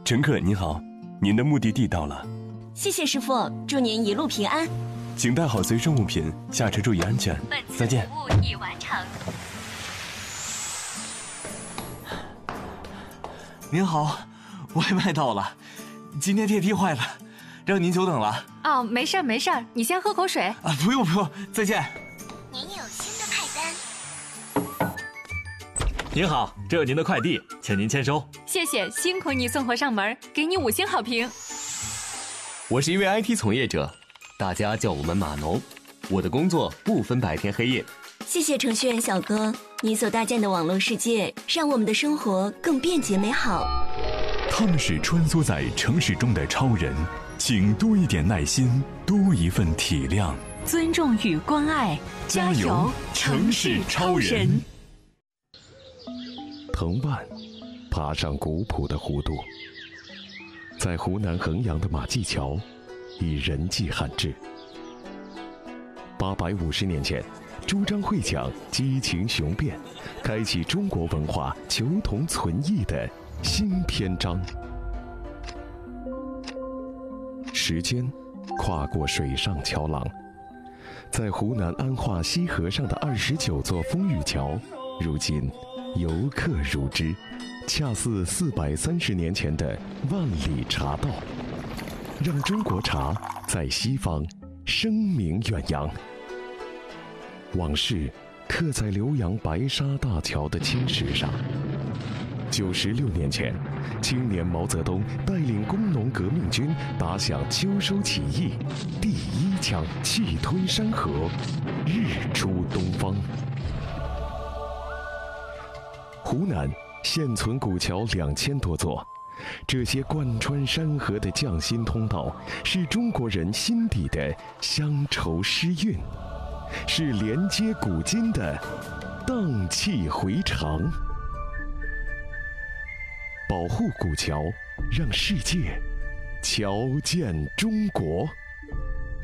乘客您好，您的目的地到了。 谢谢师傅，祝您一路平安。 请带好随身物品，下车注意安全。再见。 服务已完成。 您好，外卖到了，今天电梯坏了，让您久等了。 哦，没事儿没事儿，你先喝口水。 啊，不用，再见。 您有新的派单。 您好，这有您的快递，请您签收。 谢谢，辛苦你送货上门，给你5星好评。 我是一位 IT 从业者，大家叫我们码农。我的工作不分白天黑夜。 谢谢程序员小哥，你所搭建的网络世界让我们的生活更便捷美好。 他们是穿梭在城市中的超人，请多一点耐心，多一份体谅， 尊重与关爱，加油，城市超人！ 藤蔓爬上古朴的弧度，在湖南衡阳的马驿桥，以人迹罕至。850年前，朱张会讲激情雄辩，开启中国文化求同存异的新篇章。时间跨过水上桥廊，在湖南安化西河上的29座风雨桥，如今游客如织，恰似430年前的万里茶道，让中国茶在西方声名远扬。往事刻在浏阳白沙大桥的青石上。96年前，青年毛泽东带领工农革命军打响秋收起义第1枪，气吞山河，日出东方。湖南现存古桥2000多座，这些贯穿山河的匠心通道，是中国人心底的乡愁诗韵，是连接古今的荡气回肠。保护古桥，让世界瞧见中国。